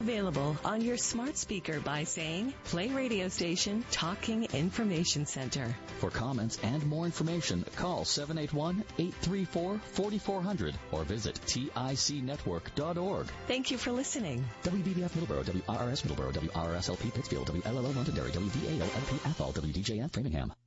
Available on your smart speaker by saying, play radio station Talking Information Center. For comments and more information, call 781-834-4400 or visit ticnetwork.org. Thank you for listening. WBBF Middleborough, WRRS Middleborough, WRSLP Pittsfield, WLLO Londonderry, WVAO LP Athol, WDJF Framingham.